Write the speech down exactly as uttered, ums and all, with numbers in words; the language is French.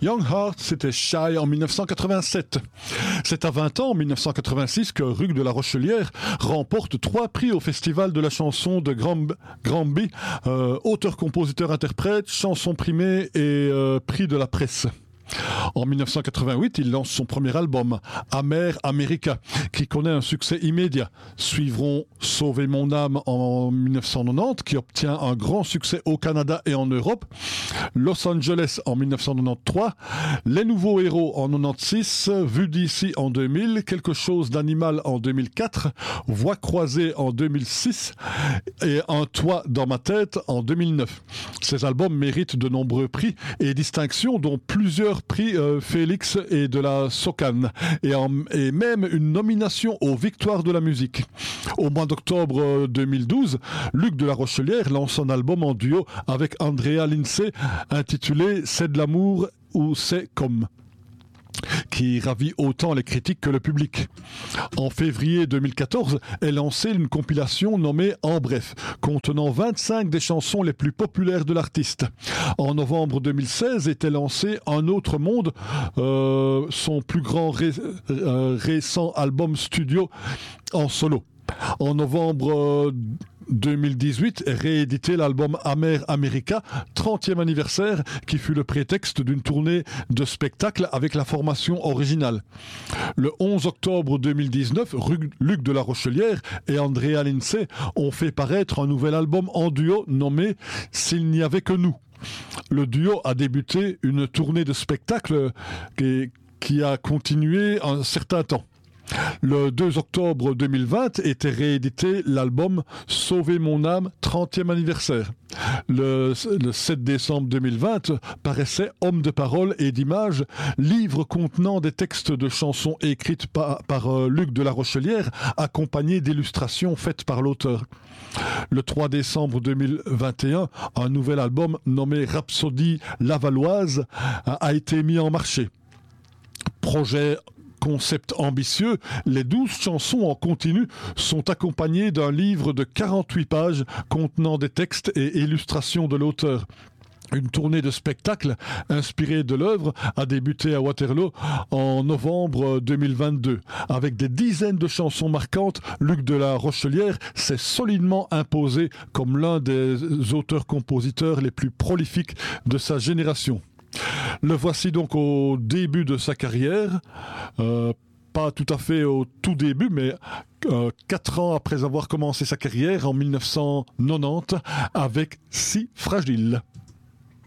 Young Heart, c'était Shy en dix-neuf cent quatre-vingt-sept. C'est à vingt ans, en dix-neuf cent quatre-vingt-six, que Hugues de la Rochelière remporte trois prix au Festival de la chanson de Granby, euh, auteur, compositeur, interprète, chanson primée et euh, prix de la presse. En dix-neuf cent quatre-vingt-huit, il lance son premier album, Amer America, qui connaît un succès immédiat. Suivront Sauver mon âme en dix-neuf cent quatre-vingt-dix, qui obtient un grand succès au Canada et en Europe. Los Angeles en dix-neuf cent quatre-vingt-treize, Les Nouveaux Héros en quatre-vingt-seize, Vue d'ici en deux mille, Quelque chose d'animal en deux mille quatre, Voix croisée en deux mille six et Un toit dans ma tête en deux mille neuf. Ces albums méritent de nombreux prix et distinctions, dont plusieurs prix euh, Félix et de la Socan, et, en, et même une nomination aux Victoires de la musique. Au mois d'octobre deux mille douze, Luc de la Rochelière lance un album en duo avec Andrea Lindsay intitulé C'est de l'amour ou c'est comme, qui ravit autant les critiques que le public. En février deux mille quatorze est lancée une compilation nommée En Bref, contenant vingt-cinq des chansons les plus populaires de l'artiste. En novembre deux mille seize était lancé Un autre monde, euh, son plus grand ré- euh, récent album studio en solo. En novembre euh, deux mille dix-huit est réédité l'album Amer America, trentième anniversaire, qui fut le prétexte d'une tournée de spectacle avec la formation originale. Le onze octobre deux mille dix-neuf, Luc de la Rochelière et Andrea Lindsay ont fait paraître un nouvel album en duo nommé S'il n'y avait que nous. Le duo a débuté une tournée de spectacle qui, qui a continué un certain temps. Le deux octobre deux mille vingt était réédité l'album Sauver mon âme, trentième anniversaire. Le, le sept décembre deux mille vingt paraissait Homme de parole et d'image, livre contenant des textes de chansons écrites par, par euh, Luc de la Rochelière, accompagnés d'illustrations faites par l'auteur. Le trois décembre deux mille vingt et un, un nouvel album nommé Rhapsodie lavalloise a, a été mis en marché. Projet concept ambitieux, les douze chansons en continu sont accompagnées d'un livre de quarante-huit pages contenant des textes et illustrations de l'auteur. Une tournée de spectacle inspirée de l'œuvre a débuté à Waterloo en novembre deux mille vingt-deux. Avec des dizaines de chansons marquantes, Luc de la Rochelière s'est solidement imposé comme l'un des auteurs-compositeurs les plus prolifiques de sa génération. Le voici donc au début de sa carrière, euh, pas tout à fait au tout début, mais euh, quatre ans après avoir commencé sa carrière en dix-neuf cent quatre-vingt-dix avec Si fragile.